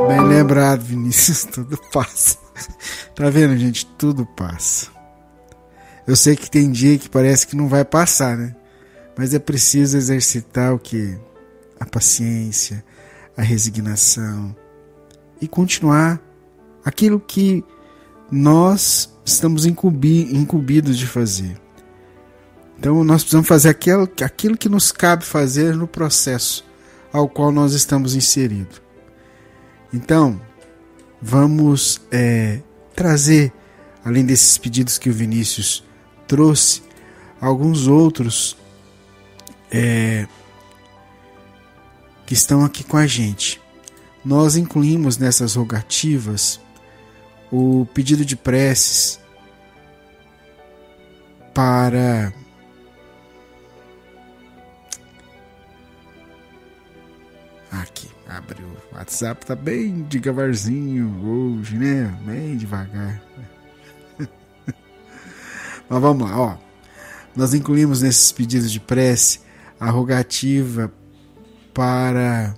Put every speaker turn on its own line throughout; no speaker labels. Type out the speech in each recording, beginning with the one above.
Bem lembrado, Vinícius, tudo passa. Tá vendo, gente? Tudo passa. Eu sei que tem dia que parece que não vai passar, né? Mas é preciso exercitar o quê? A paciência, a resignação e continuar aquilo que nós estamos incumbidos de fazer. Então nós precisamos fazer aquilo que nos cabe fazer no processo ao qual nós estamos inseridos. Então, vamos trazer, além desses pedidos que o Vinícius trouxe, alguns outros que estão aqui com a gente. Nós incluímos nessas rogativas o pedido de preces para aqui, abre o WhatsApp, tá bem devagarzinho hoje, né? Bem devagar. Mas vamos lá, ó. Nós incluímos nesses pedidos de prece a rogativa para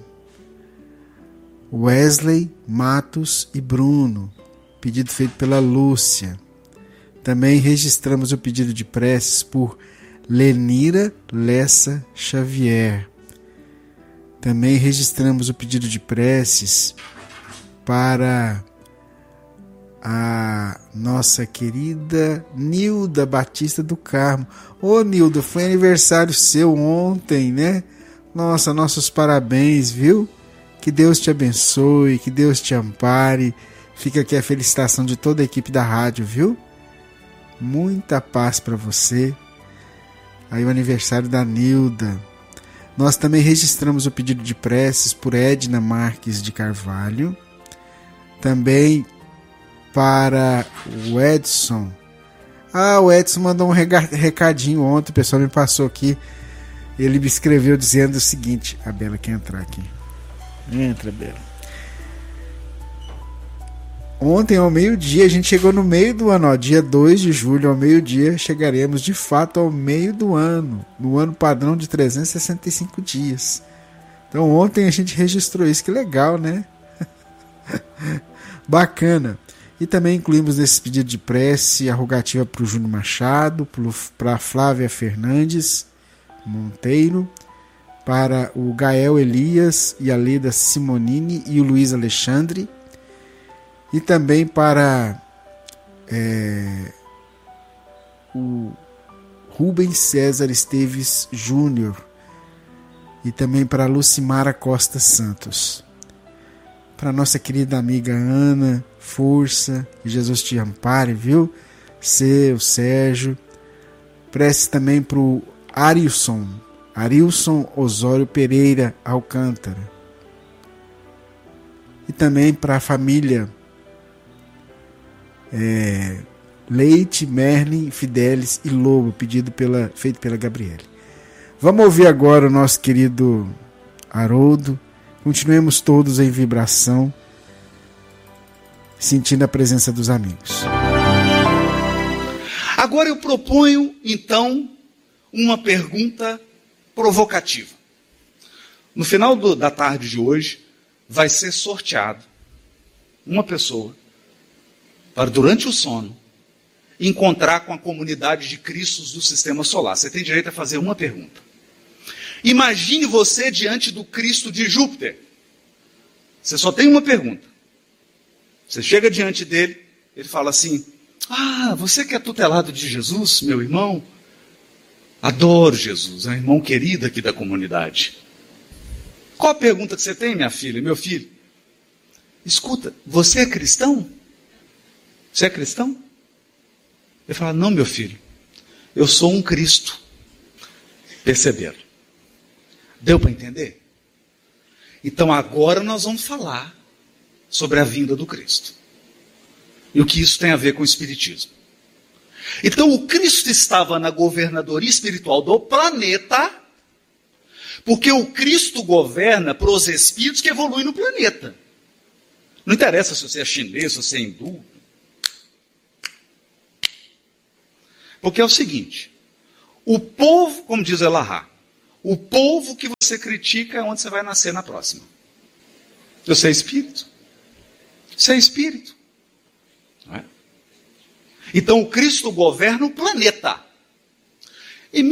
Wesley, Matos e Bruno, pedido feito pela Lúcia. Também registramos o pedido de preces por Lenira Lessa Xavier. Também registramos o pedido de preces para a nossa querida Nilda Batista do Carmo. Ô Nilda, foi aniversário seu ontem, né? Nossa, nossos parabéns, viu? Que Deus te abençoe, que Deus te ampare. Fica aqui a felicitação de toda a equipe da rádio, viu? Muita paz para você. Aí o aniversário da Nilda. Nós também registramos o pedido de preces por Edna Marques de Carvalho. Também para o Edson. O Edson mandou um recadinho ontem, o pessoal me passou aqui. Ele me escreveu dizendo o seguinte. A Bela quer entrar aqui. Entra, Bela. Ontem ao meio-dia, a gente chegou no meio do ano, dia 2 de julho ao meio-dia, chegaremos de fato ao meio do ano, no ano padrão de 365 dias. Então ontem a gente registrou isso, que legal, né? Bacana. E também incluímos nesse pedido de prece a rogativa para o Júnior Machado, para a Flávia Fernandes Monteiro, para o Gael Elias e a Leda Simonini e o Luiz Alexandre, e também para o Rubens César Esteves Júnior, e também para a Lucimara Costa Santos. Para nossa querida amiga Ana, força, que Jesus te ampare, viu? O Sérgio. Prece também para o Arilson Osório Pereira Alcântara. E também para a família Leite, Merlin, Fidelis e Lobo, feito pela Gabriele. Vamos ouvir agora o nosso querido Haroldo. Continuemos todos em vibração, sentindo a presença dos amigos.
Agora eu proponho, então, uma pergunta provocativa. No final da tarde de hoje, vai ser sorteado uma pessoa para, durante o sono, encontrar com a comunidade de Cristos do Sistema Solar. Você tem direito a fazer uma pergunta. Imagine você diante do Cristo de Júpiter. Você só tem uma pergunta. Você chega diante dele, ele fala assim: você que é tutelado de Jesus, meu irmão? Adoro Jesus, é um irmão querido aqui da comunidade. Qual a pergunta que você tem, minha filha, meu filho? Escuta, você é cristão? Você é cristão? Ele fala: não, meu filho, eu sou um Cristo. Perceberam? Deu para entender? Então agora nós vamos falar sobre a vinda do Cristo. E o que isso tem a ver com o Espiritismo. Então o Cristo estava na governadoria espiritual do planeta, porque o Cristo governa para os espíritos que evoluem no planeta. Não interessa se você é chinês, se você é hindu. Porque é o seguinte, o povo, como diz Elahá, o povo que você critica é onde você vai nascer na próxima. Você é espírito. Isso é espírito. Não é? Então o Cristo governa o planeta. Em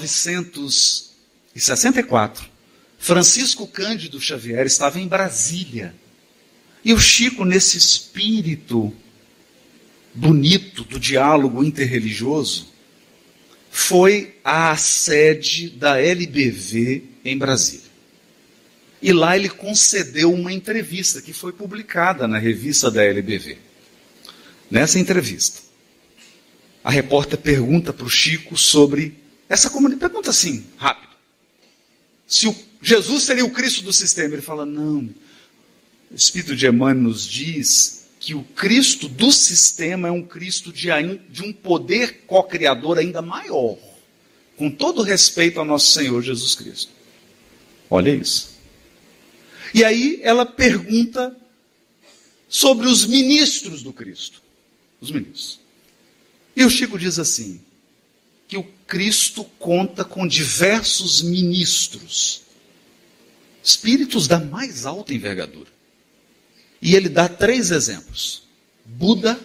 1964, Francisco Cândido Xavier estava em Brasília. E o Chico, nesse espírito bonito do diálogo interreligioso, foi à sede da LBV em Brasília. E lá ele concedeu uma entrevista que foi publicada na revista da LBV. Nessa entrevista, a repórter pergunta para o Chico sobre essa comunidade. Pergunta assim, rápido. Se Jesus seria o Cristo do sistema. Ele fala, não. O Espírito de Emmanuel nos diz que o Cristo do sistema é um Cristo de um poder co-criador ainda maior. Com todo respeito ao nosso Senhor Jesus Cristo. Olha isso. E aí ela pergunta sobre os ministros do Cristo. Os ministros. E o Chico diz assim, que o Cristo conta com diversos ministros. Espíritos da mais alta envergadura. E ele dá 3 exemplos. Buda,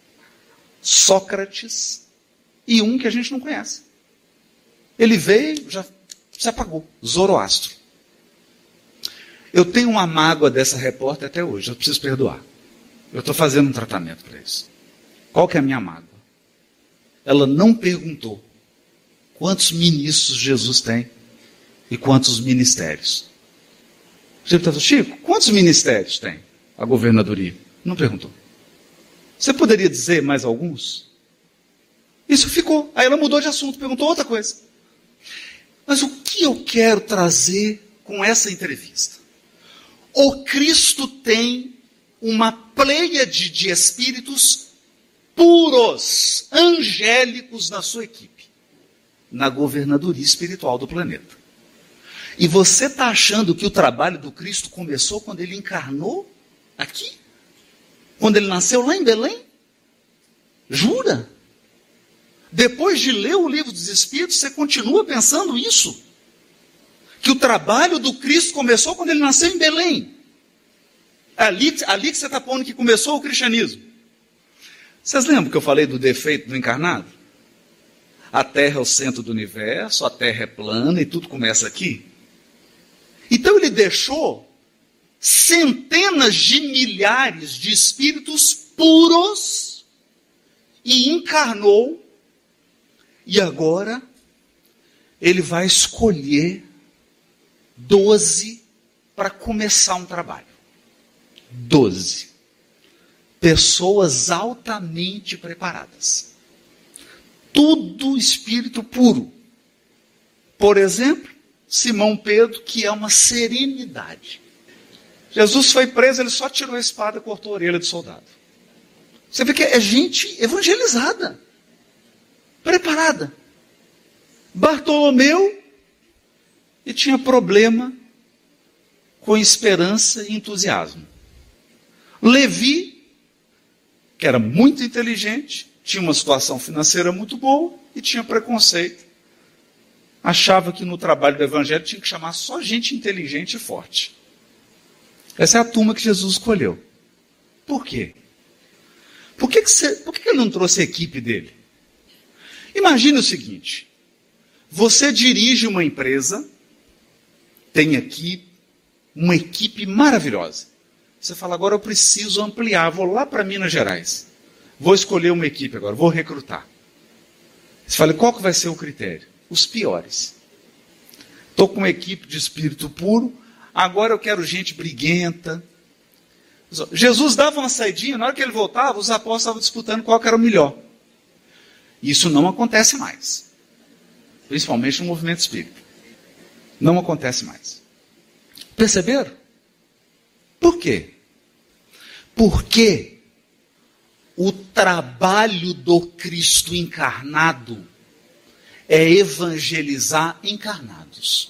Sócrates e um que a gente não conhece. Ele veio, já se apagou. Zoroastro. Eu tenho uma mágoa dessa repórter até hoje. Eu preciso perdoar. Eu estou fazendo um tratamento para isso. Qual que é a minha mágoa? Ela não perguntou quantos ministros Jesus tem e quantos ministérios. Chico, quantos ministérios tem a governadoria? Não perguntou. Você poderia dizer mais alguns? Isso ficou. Aí ela mudou de assunto, perguntou outra coisa. Mas o que eu quero trazer com essa entrevista? O Cristo tem uma pleiade de espíritos puros, angélicos na sua equipe, na governadoria espiritual do planeta. E você está achando que o trabalho do Cristo começou quando ele encarnou aqui? Quando ele nasceu lá em Belém? Jura? Depois de ler o livro dos Espíritos, você continua pensando isso? Que o trabalho do Cristo começou quando ele nasceu em Belém. Ali que você está pondo que começou o cristianismo. Vocês lembram que eu falei do defeito do encarnado? A Terra é o centro do universo, a Terra é plana e tudo começa aqui. Então ele deixou centenas de milhares de espíritos puros e encarnou. E agora ele vai escolher 12 para começar um trabalho. 12. Pessoas altamente preparadas. Tudo espírito puro. Por exemplo, Simão Pedro, que é uma serenidade. Jesus foi preso, ele só tirou a espada e cortou a orelha do soldado. Você vê que é gente evangelizada. Preparada. Bartolomeu, e tinha problema com esperança e entusiasmo. Levi, que era muito inteligente, tinha uma situação financeira muito boa e tinha preconceito. Achava que no trabalho do evangelho tinha que chamar só gente inteligente e forte. Essa é a turma que Jesus escolheu. Por quê? Por que ele não trouxe a equipe dele? Imagine o seguinte. Você dirige uma empresa, tem aqui uma equipe maravilhosa. Você fala, agora eu preciso ampliar, vou lá para Minas Gerais. Vou escolher uma equipe agora, vou recrutar. Você fala, qual que vai ser o critério? Os piores. Estou com uma equipe de espírito puro, agora eu quero gente briguenta. Jesus dava uma saidinha, na hora que ele voltava, os apóstolos estavam disputando qual que era o melhor. Isso não acontece mais. Principalmente no movimento espírita. Não acontece mais. Perceberam? Por quê? Porque o trabalho do Cristo encarnado é evangelizar encarnados.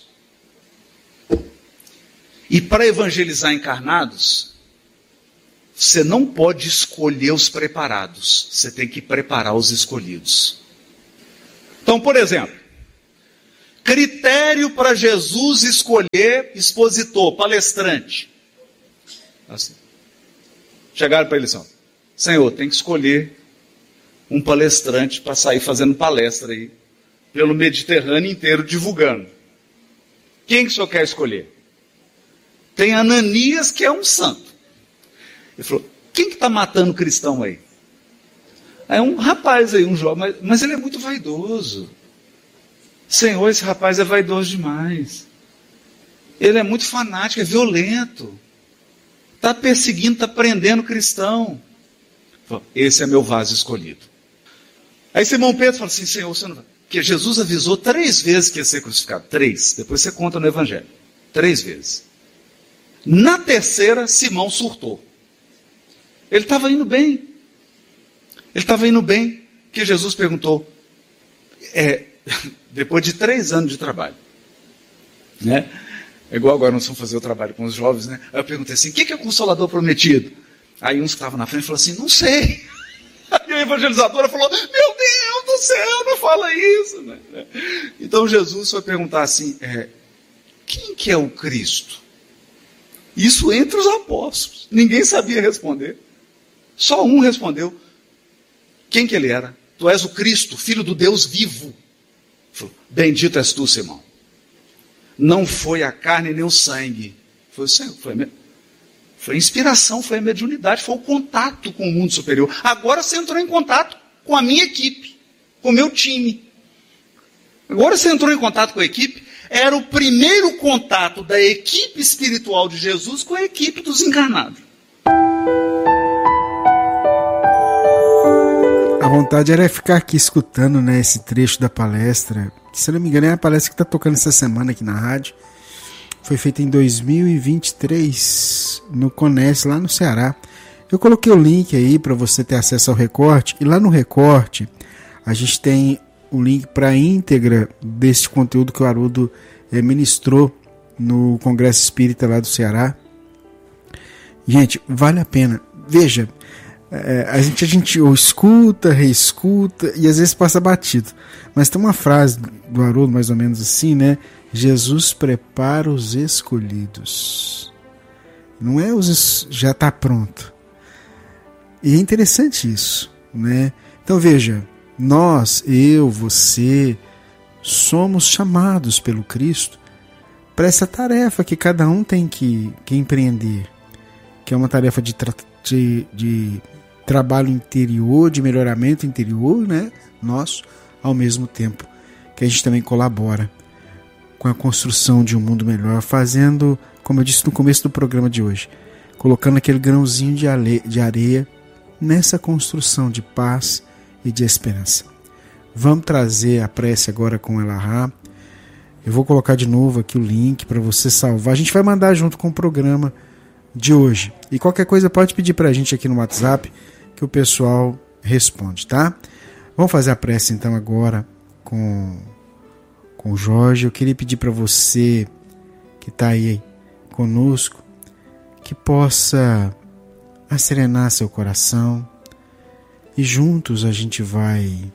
E para evangelizar encarnados, você não pode escolher os preparados. Você tem que preparar os escolhidos. Então, por exemplo, critério para Jesus escolher expositor, palestrante. Assim. chegaram para ele assim: Senhor, tem que escolher um palestrante para sair fazendo palestra aí pelo Mediterrâneo inteiro divulgando. Quem que o senhor quer escolher? Tem Ananias, que é um santo. Ele falou: quem que está matando cristão aí? Aí um rapaz aí, um jovem, mas ele é muito vaidoso. Senhor, esse rapaz é vaidoso demais. Ele é muito fanático, é violento. Está perseguindo, está prendendo cristão. Falou: esse é meu vaso escolhido. Aí Simão Pedro falou assim: Senhor, você não vai. Porque Jesus avisou 3 vezes que ia ser crucificado. 3. Depois você conta no Evangelho. 3 vezes. Na terceira, Simão surtou. Ele estava indo bem. Ele estava indo bem, que Jesus perguntou, depois de 3 anos de trabalho, né? É igual agora nós vamos fazer o trabalho com os jovens, né? Aí eu perguntei assim: o que é o Consolador prometido? Aí uns que estavam na frente falaram assim: não sei. Aí a evangelizadora falou: meu Deus do céu, não fala isso, né? Então Jesus foi perguntar assim: quem que é o Cristo? Isso entre os apóstolos. Ninguém sabia responder. Só um respondeu. Quem que ele era? Tu és o Cristo, filho do Deus vivo. Falou: bendito és tu, Simão. Não foi a carne nem o sangue. Foi o Senhor. Foi a inspiração, foi a mediunidade, foi o contato com o mundo superior. Agora você entrou em contato com a minha equipe, com o meu time. Agora você entrou em contato com a equipe. Era o primeiro contato da equipe espiritual de Jesus com a equipe dos encarnados.
A vontade era ficar aqui escutando, né, esse trecho da palestra. Se eu não me engano, é a palestra que está tocando essa semana aqui na rádio. Foi feita em 2023, no Conece, lá no Ceará. Eu coloquei o link aí para você ter acesso ao recorte. E lá no recorte, a gente tem o link para a íntegra desse conteúdo que o Haroldo ministrou no Congresso Espírita lá do Ceará. Gente, vale a pena. Veja, a gente escuta, reescuta e às vezes passa batido. Mas tem uma frase do Haroldo mais ou menos assim, né? Jesus prepara os escolhidos. Não é já está pronto. E é interessante isso, né? Então veja, nós, eu, você, somos chamados pelo Cristo para essa tarefa que cada um tem que empreender, que é uma tarefa de trabalho interior, de melhoramento interior, né? Nosso, ao mesmo tempo que a gente também colabora com a construção de um mundo melhor, fazendo, como eu disse no começo do programa de hoje, colocando aquele grãozinho de areia nessa construção de paz e de esperança. Vamos trazer a prece agora com Elahá. Eu vou colocar de novo aqui o link para você salvar. A gente vai mandar junto com o programa de hoje. E qualquer coisa pode pedir para a gente aqui no WhatsApp que o pessoal responde, tá? Vamos fazer a prece então agora com o Jorge. Eu queria pedir para você que está aí conosco que possa acerenar seu coração e juntos a gente vai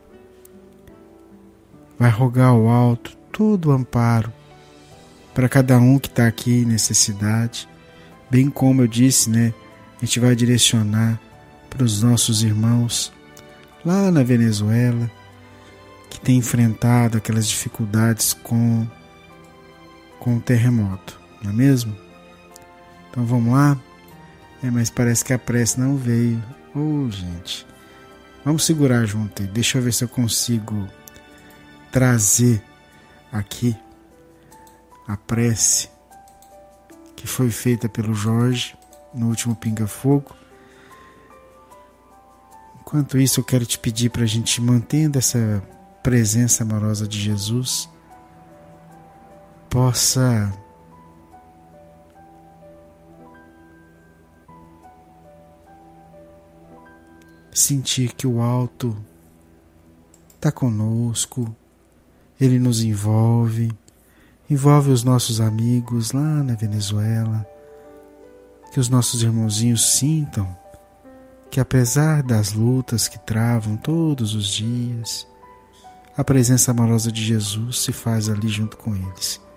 rogar ao alto todo o amparo para cada um que está aqui em necessidade, bem como eu disse, né? A gente vai direcionar para os nossos irmãos lá na Venezuela que tem enfrentado aquelas dificuldades com o terremoto, não é mesmo? Então vamos lá. Mas parece que a prece não veio. Gente, vamos segurar junto aí. Deixa eu ver se eu consigo trazer aqui a prece que foi feita pelo Jorge no último Pinga Fogo. Enquanto isso, eu quero te pedir para a gente mantendo essa presença amorosa de Jesus possa sentir que o alto está conosco, ele nos envolve os nossos amigos lá na Venezuela, que os nossos irmãozinhos sintam que apesar das lutas que travam todos os dias, a presença amorosa de Jesus se faz ali junto com eles.